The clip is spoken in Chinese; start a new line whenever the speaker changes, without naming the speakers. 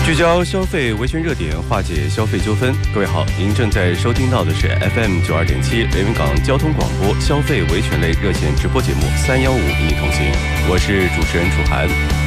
聚焦消费维权热点，化解消费纠纷。各位好，您正在收听到的是 FM92.7 连云港交通广播消费维权类热线直播节目315与你同行，我是主持人楚涵。